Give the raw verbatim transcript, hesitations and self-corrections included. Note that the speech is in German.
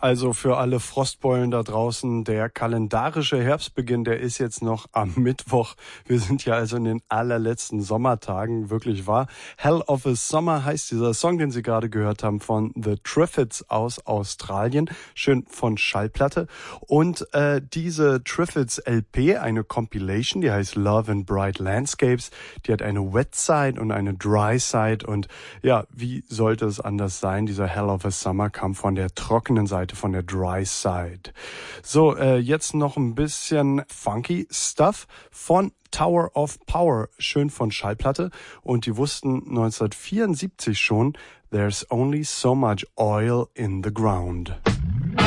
Also für alle Frostbeulen da draußen, der kalendarische Herbstbeginn, der ist jetzt noch am Mittwoch. Wir sind ja also in den allerletzten Sommertagen, wirklich wahr. Hell of a Summer heißt dieser Song, den Sie gerade gehört haben, von The Triffids aus Australien. Schön von Schallplatte. Und äh, diese Triffids L P, eine Compilation, die heißt Love and Bright Landscapes. Die hat eine Wet Side und eine Dry Side. Und ja, wie sollte es anders sein? Dieser Hell of a Summer kam von der trockenen Seite, von der Dry Side. So, äh, jetzt noch ein bisschen funky Stuff von Tower of Power, schön von Schallplatte. Und die wussten neunzehnhundertvierundsiebzig schon, there's only so much oil in the ground.